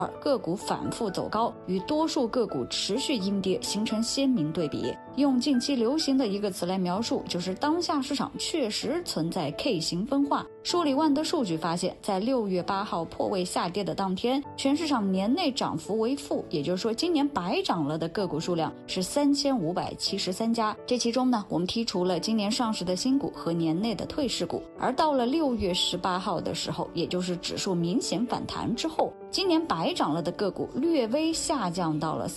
个股反复走高，与多数个股持续阴跌形成鲜明对比。用近期流行的一个词来描述，就是当下市场确实存在 K 型分化。梳理万德数据发现，在6月8号破位下跌的当天，全市场年内涨幅为负，也就是说今年白涨了的个股数量是3573家。这其中呢，我们剔除了今年上市的新股和年内的退市股。而到了6月18号的时候，也就是指数明显反弹之后，今年白涨了的个股略微下降到了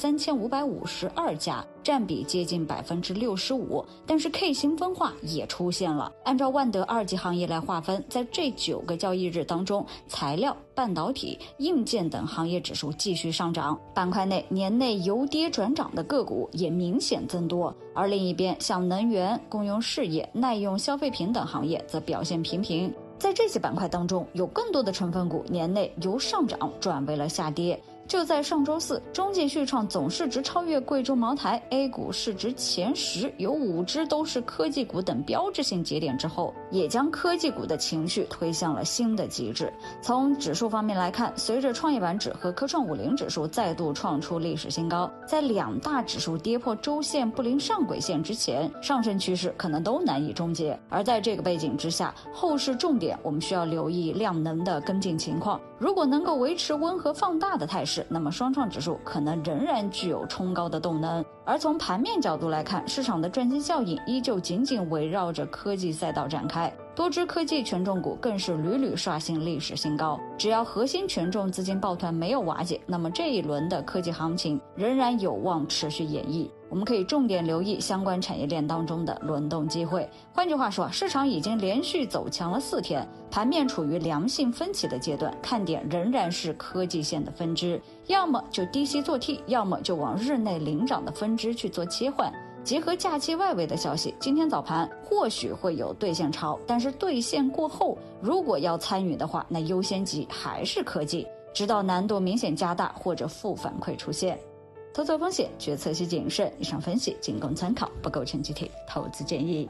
3552家，占比接近65%，但是 K 型分化也出现了。按照万德2级行业来划分，在这9个交易日当中，材料、半导体、硬件等行业指数继续上涨，板块内年内由跌转涨的个股也明显增多。而另一边，像能源、公用事业、耐用消费品等行业则表现平平。在这些板块当中，有更多的成分股年内由上涨转为了下跌。就在上周四，中纪续创总市值超越贵州茅台 A 股市值前10，有5只都是科技股等标志性节点之后，也将科技股的情绪推向了新的极致。从指数方面来看，随着创业板指和科创50指数再度创出历史新高，在2大指数跌破周线不临上轨线之前，上升趋势可能都难以终结。而在这个背景之下，后市重点我们需要留意量能的跟进情况，如果能够维持温和放大的态势，那么双创指数可能仍然具有冲高的动能。而从盘面角度来看，市场的赚钱效应依旧紧紧围绕着科技赛道展开，多只科技权重股更是屡屡刷新历史新高。只要核心权重资金抱团没有瓦解，那么这一轮的科技行情仍然有望持续演绎。我们可以重点留意相关产业链当中的轮动机会。换句话说，市场已经连续走强了4天，盘面处于良性分歧的阶段，看点仍然是科技线的分支，要么就低吸做 T， 要么就往日内领涨的分支去做切换。结合假期外围的消息，今天早盘或许会有兑现潮，但是兑现过后，如果要参与的话，那优先级还是科技，直到难度明显加大或者负反馈出现。投资风险，决策需谨慎。以上分析仅供参考，不构成具体投资建议。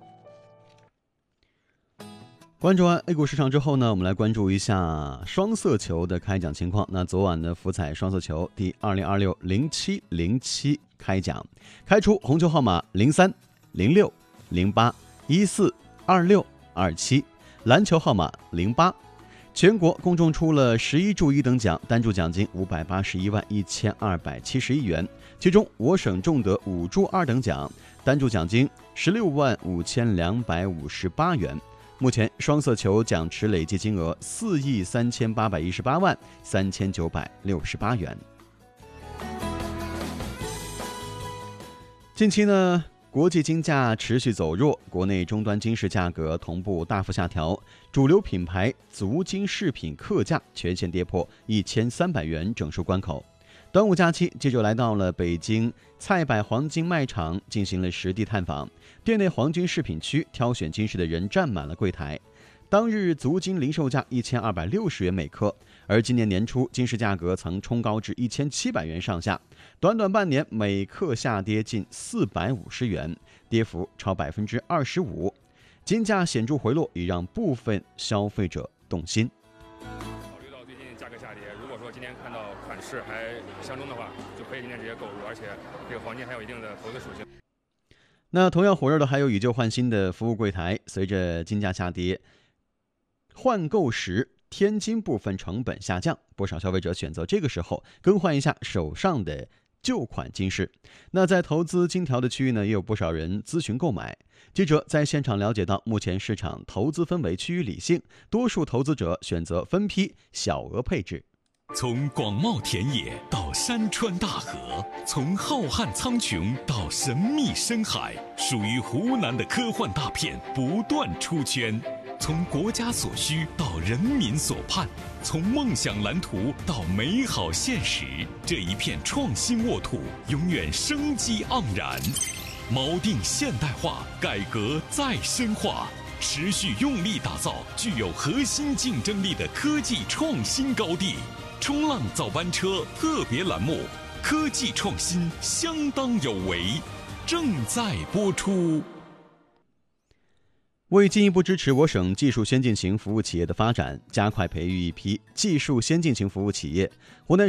关注完 A 股市场之后呢，我们来关注一下双色球的开奖情况。那昨晚的福彩双色球第2026-07-07开奖，开出红球号码03、06、08、14、26、27，蓝球号码08。全国共中出了11注1等奖，单注奖金5811271元，其中我省中得5注2等奖，单注奖金165258元。目前双色球奖池累计金额438183968元。近期呢，国际金价持续走弱，国内终端金饰价格同步大幅下调，主流品牌足金饰品客价全线跌破1300元整数关口。端午假期，记者来到了北京菜百黄金卖场进行了实地探访，店内黄金饰品区挑选金饰的人占满了柜台。当日足金零售价1260元每克，而今年年初金饰价格曾冲高至1700元上下，短短半年每克下跌近450元，跌幅超25%。金价显著回落，已让部分消费者动心。 考虑到最近价格下跌，如果说今天看到款式还相中的话，就可以今天直接购入，而且这个黄金还有一定的投资属性。 那同样火热的还有以旧换新的服务柜台，随着金价下跌，换购时天金部分成本下降，不少消费者选择这个时候更换一下手上的旧款金饰。那在投资金条的区域呢，也有不少人咨询购买。记者在现场了解到，目前市场投资氛围趋于理性，多数投资者选择分批小额配置。 从广袤田野到山川大河，从浩瀚苍穹到神秘深海，属于湖南的科幻大片不断出圈。从国家所需到人民所盼，从梦想蓝图到美好现实，这一片创新沃土永远生机盎然。锚定现代化，改革再深化，持续用力打造具有核心竞争力的科技创新高地。冲浪早班车特别栏目，科技创新相当有为，正在播出。 为进一步支持我省技术先进型服务企业的发展，加快培育一批技术先进型服务企业，湖南